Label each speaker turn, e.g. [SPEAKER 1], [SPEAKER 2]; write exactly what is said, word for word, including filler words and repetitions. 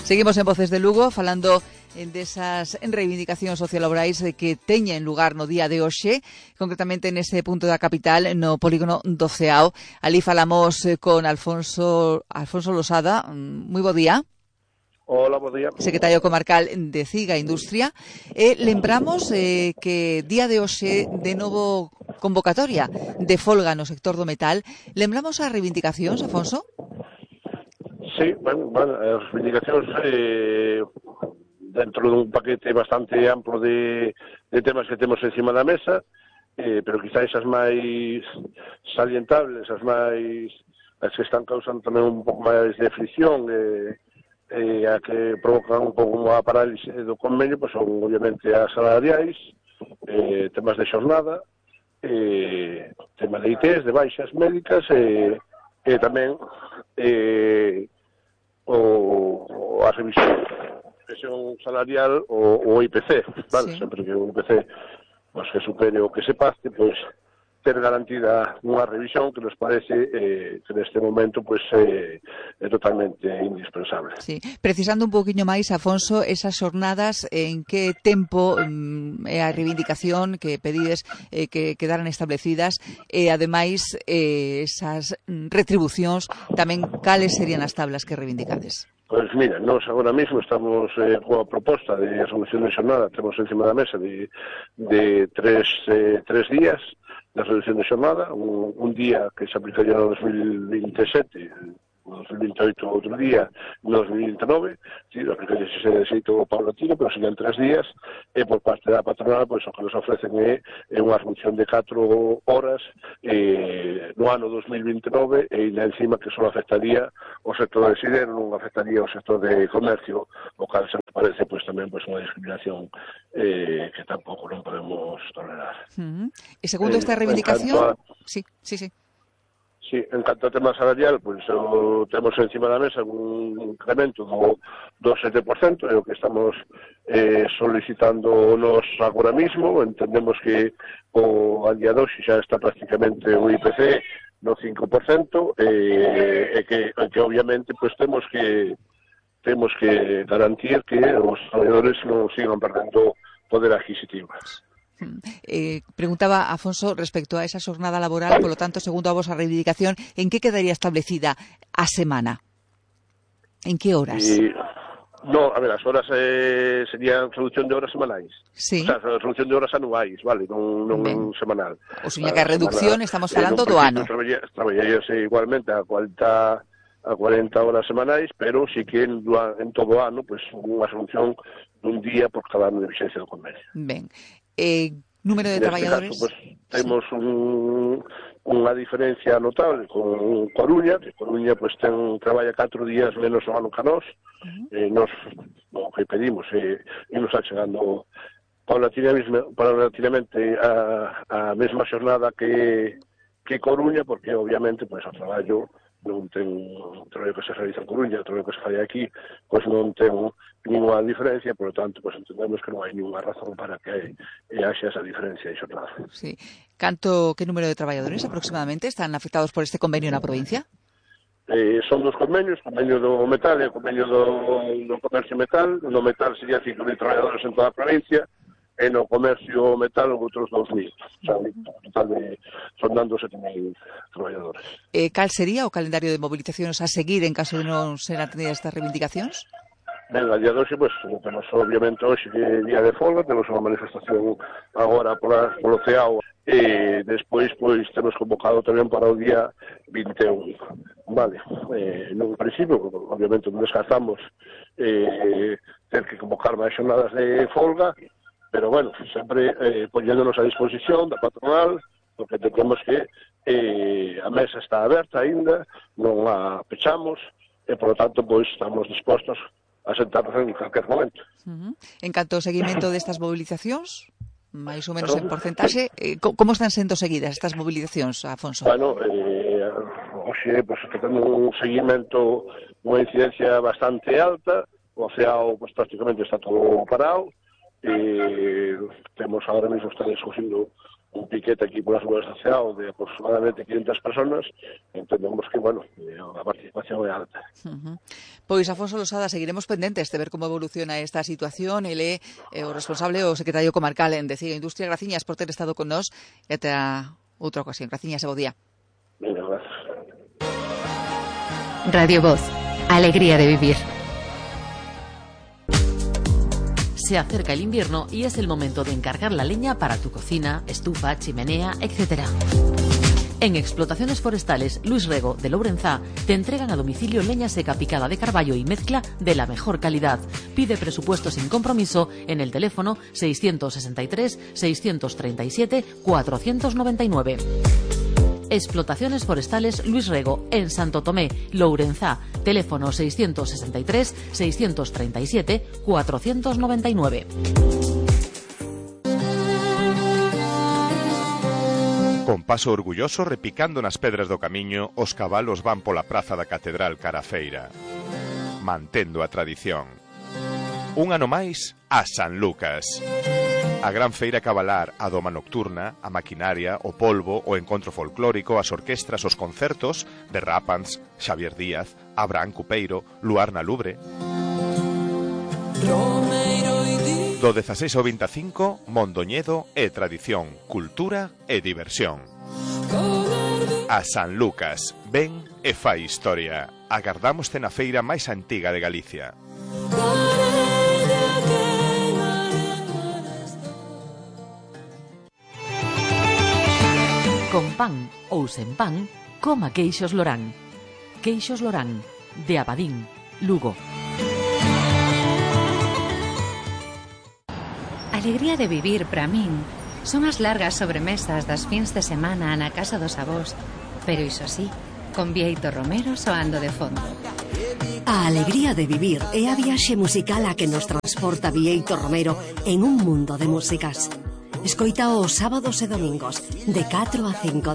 [SPEAKER 1] Seguimos en Voces de Lugo falando desas reivindicacións sociolaborais que teñen lugar no día de hoxe, concretamente neste punto da capital, no polígono do Ceao. Ali falamos con Alfonso Alfonso Losada. Moi bo día.
[SPEAKER 2] Hola, bo día.
[SPEAKER 1] Secretario comarcal de Ciga Industria. E lembramos eh, que día de hoxe de novo convocatoria de folga no sector do metal. Lembramos as reivindicacións, Afonso?
[SPEAKER 2] Sí, bueno, bueno as reivindicacións eh, dentro dun paquete bastante amplo de, de temas que temos encima da mesa, eh, pero quizás as máis salientables, as máis as que están causando tamén un pouco máis de fricción e eh, eh, a que provocan un pouco a parálise do convenio, pois son obviamente as salariais, eh, temas de xornada, eh, tema de I Ts, de baixas médicas e eh, eh, tamén eh, o, o a revisión presión salarial o, o I P C, vale? Sí. Sempre que o I P C pues, que supere o que se paste, pois ter garantida unha revisión que nos parece eh, que neste momento pues, eh, é totalmente indispensable.
[SPEAKER 1] Sí. Precisando un poquinho máis, Afonso, esas xornadas, en que tempo mm, é a reivindicación que pedides eh, que quedaran establecidas e, ademais, eh, esas retribucións, tamén cales serían as tablas que reivindicades?
[SPEAKER 2] Pois mira, nós agora mesmo estamos eh, coa proposta de resolución de xornada, temos encima da mesa de, de tres, eh, tres días de resolución de xornada, un, un día que se aplicaría no dos mil vinte e sete, no dos mil vinte e oito outro día, no dos mil vinte e nove, sí, aplicaría ese xeito paulatino, pero serían tres días, e por parte da patronal, pois o que nos ofrecen é, é unha reducción de catro horas eh, no ano dos mil vinte e nove, e ainda encima que só afectaría o sector de sidero, non afectaría o sector de comercio, o cal se parece pois tamén pois unha discriminación eh, que tampouco non podemos tolerar.
[SPEAKER 1] Uh -huh. E segundo esta reivindicación, a... sí, sí, sí.
[SPEAKER 2] Sí, en canto ao tema salarial, pois o, temos encima da mesa un incremento do, do sete por cento, é o que estamos eh, solicitando nos agora mismo. Entendemos que o a día de hoxe xa está prácticamente o I P C no cinco por cento, eh, e que, que obviamente pois temos que temos que garantir que os traballadores non sigan perdendo poder adquisitivo.
[SPEAKER 1] Eh, preguntaba Afonso respecto a esa xornada laboral, polo tanto, segundo a vosa reivindicación, en que quedaría establecida a semana? En que horas?
[SPEAKER 2] Y, no, a ver, as horas eh, serían reducción de horas semanais.
[SPEAKER 1] Sí.
[SPEAKER 2] O sea, reducción de horas anuais, vale, non, non semanal.
[SPEAKER 1] O sea, que a reducción semana, estamos falando eh, do ano.
[SPEAKER 2] Traballaríase igualmente a cuarenta a cuarenta horas semanais, pero si que en, en todo o ano, pues, unha reducción dun día por cada ano de vigencia do convenio.
[SPEAKER 1] Ben. Eh, número de
[SPEAKER 2] Neste
[SPEAKER 1] traballadores?
[SPEAKER 2] Caso, pues, temos sí. un, unha diferencia notable con Coruña, que Coruña pues, ten, traballa catro días menos o ano que nós. Uh -huh. eh, nos, o que pedimos é eh, nos chegando paulatinamente, paulatinamente a, a mesma xornada que, que Coruña, porque obviamente pues, o traballo non ten o traballo que se realiza en Coruña, o traballo que se fai aquí, pois non ten ninguna diferencia, por lo tanto, pois entendemos que non hai ninguna razón para que haxa esa diferencia de xornada.
[SPEAKER 1] Sí. Canto, que número de traballadores aproximadamente están afectados por este convenio na provincia?
[SPEAKER 2] Eh, son dos convenios, o convenio do metal e o convenio do, do comercio metal. No metal sería cinco mil traballadores en toda a provincia, e no comercio metal outros dous mil. O sea, un total de, son dando sete mil traballadores.
[SPEAKER 1] Eh, cal sería o calendario de movilizacións a seguir en caso de non ser atendidas estas reivindicacións?
[SPEAKER 2] Ben, a día de hoxe, pues, temos obviamente hoxe día de folga, temos unha manifestación agora pola, polo Ceao, e despois, pois, temos convocado tamén para o día vinte e un. Vale, eh, nun principio, obviamente, non descartamos eh, ter que convocar máis xornadas de folga, pero, bueno, sempre eh, poñéndonos a disposición da patronal, porque temos que eh, a mesa está aberta aínda, non a pechamos, e, por lo tanto, pois, estamos dispostos a sentarnos en calquer momento.
[SPEAKER 1] Uh -huh. En canto ao seguimento destas movilizacións, máis ou menos en porcentaxe, eh, como están sendo seguidas estas movilizacións, Afonso?
[SPEAKER 2] Bueno, eh, hoxe, pues, está tendo un seguimento, unha incidencia bastante alta, o Ceao, pues, prácticamente está todo parado, e temos agora mesmo está escogindo un piquete aquí pola Seguridade Social de aproximadamente quinientas personas, entendemos que, bueno, a participación é alta.
[SPEAKER 1] Uh-huh. Pois, Afonso Losada, seguiremos pendentes de ver como evoluciona esta situación. Ele é eh, o responsable, o secretario comarcal en Decía Industria. Graciñas por ter estado con nós e até a outra ocasión. Graciñas e bo día.
[SPEAKER 2] Venga, gracias.
[SPEAKER 3] Radio Voz, alegría de vivir. Se acerca el invierno y es el momento de encargar la leña para tu cocina, estufa, chimenea, etcétera. En Explotaciones Forestales Luis Rego de Lourenzá te entregan a domicilio leña seca picada de carballo y mezcla de la mejor calidad. Pide presupuesto sin compromiso en el teléfono seiscientos sesenta y tres, seiscientos treinta y siete, cuatrocientos noventa y nueve. Explotaciones Forestales Luis Rego, en Santo Tomé, Lourenzá, teléfono seiscientos sesenta y tres, seiscientos treinta y siete, cuatrocientos noventa y nueve.
[SPEAKER 4] Con paso orgulloso repicando nas pedras do camiño, os cabalos van pola praza da Catedral cara a feira, mantendo a tradición. Un ano máis a San Lucas. A gran feira cabalar, a doma nocturna, a maquinaria, o polvo, o encontro folclórico, as orquestras, os concertos de Rápans, Xavier Díaz, Abraham Cupeiro, Luar na Lubre. Do dezaseis ao veinticinco, Mondoñedo e tradición, cultura e diversión. A San Lucas, ven e fai historia. Agardámoste na feira máis antiga de Galicia.
[SPEAKER 3] Con pan ou sen pan, coma queixos Lorán. Queixos Lorán, de Abadín, Lugo.
[SPEAKER 5] Alegría de vivir, para min, son as largas sobremesas das fins de semana na casa dos avós, pero iso sí, con Bieito Romero soando de fondo.
[SPEAKER 6] A alegría de vivir é a viaxe musical a que nos transporta Bieito Romero en un mundo de músicas. Escoita os sábados e domingos, de catro a cinco